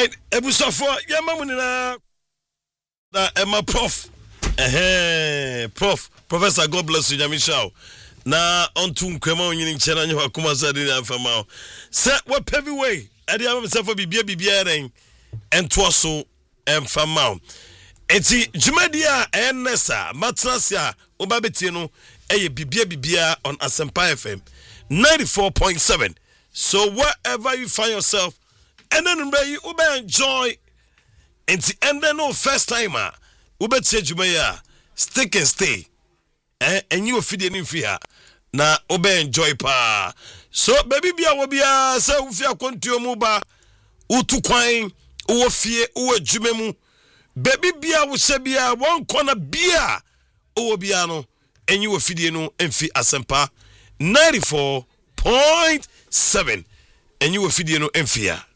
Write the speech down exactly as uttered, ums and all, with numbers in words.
right, ebusafo yama munina na Emma Prof. Eh, Prof. Professor, God bless you, Nyamisha. Na onto nkwema onyini nkyena nye wakoma sade na afama. Se what heavy way. Ade am se for bibia bibia ren ento so emfama. Eti jumadia enesa matrasia obabetie no eye bibia bibia on Asempa F M ninety-four point seven. So wherever you find yourself, and then you will enjoy. And then no first timer, ube tejumaya stick and stay, eh? And you feed in fear. Na ube enjoy pa. So baby bia wabia sa ufia kontio muba utu kwain uwe fie uwe jumemu. Baby bia wusebia one corner bia uwe biano and you feed in and fi Asempa ninety-four point seven, and you will feed you no enfia.